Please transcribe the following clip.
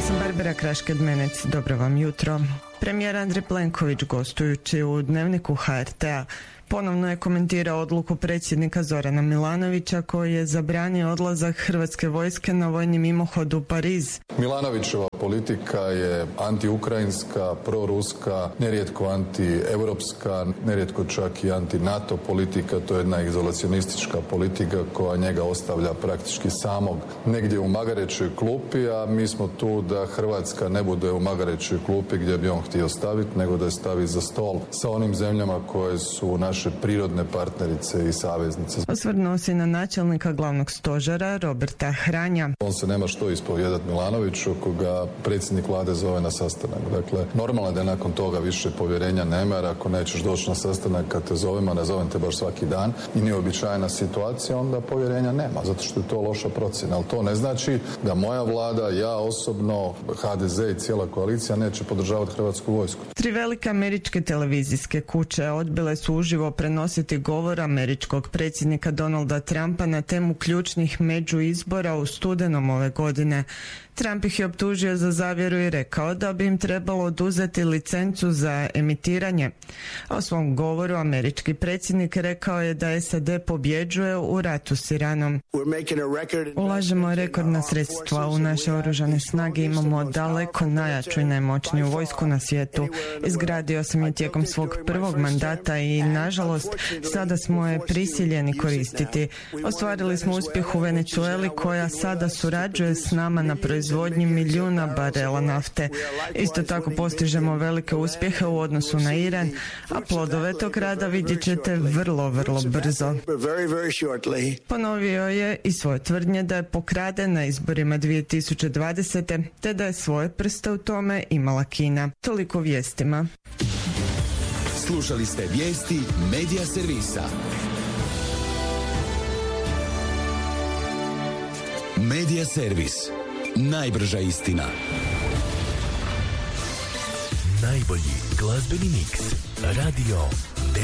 sam Barbara Krašked-Menec, dobro vam jutro. Premijer Andrej Plenković, gostujući u Dnevniku HRT-a, ponovno je komentirao odluku predsjednika Zorana Milanovića koji je zabranio odlazak hrvatske vojske na vojni mimohod u Pariz. Milanovićeva politika je anti-ukrajinska, proruska, nerijetko anti-europska, nerijetko čak i anti-NATO politika. To je jedna izolacionistička politika koja njega ostavlja praktički samog negdje u magarećoj klupi, a mi smo tu da Hrvatska ne bude u magarećoj klupi gdje bi on htio staviti, nego da je stavi za stol sa onim zemljama koje su naše prirodne partnerice i saveznice. Osvrnuo se na načelnika glavnog stožera Roberta Hranja. On se nema što ispovijedati Milanoviću koga predsjednik vlade zove na sastanak. Dakle, normalno da nakon toga više povjerenja nema, jer ako nećeš doći na sastanak kad te zovem, a ne zovem te baš svaki dan i nije običajna situacija, onda povjerenja nema, zato što je to loša procjena. Ali to ne znači da moja vlada, ja osobno, HDZ i cijela koalicija neće podržavati hrvatsku vojsku. 3 velike američke televizijske kuće odbile su uživo prenositi govor američkog predsjednika Donalda Trumpa na temu ključnih međuizbora u studenom ove godine. Trump ih je optužio za zavjeru i rekao da bi im trebalo oduzeti licencu za emitiranje. A u svom govoru američki predsjednik rekao je da SAD pobjeđuje u ratu s Iranom. Ulažemo rekordna sredstva u naše oružane snage, imamo daleko najjaču i najmoćniju vojsku na svijetu. Izgradio sam je tijekom svog prvog mandata i nažalost sada smo je prisiljeni koristiti. Ostvarili smo uspjeh u Venezueli koja sada surađuje s nama na proizvodnji milijuna barela nafte. Isto tako postižemo velike uspjehe u odnosu na Iran, a plodove tog rada vidjet ćete vrlo brzo. Ponovio je i svoje tvrdnje da je pokraden na izborima 2020. te da je svoje prste u tome imala Kina. Toliko vijestima. Slušali ste vijesti Medija servisa. Medija servis. Najbrža istina. Najbolji glazbeni miks. Radio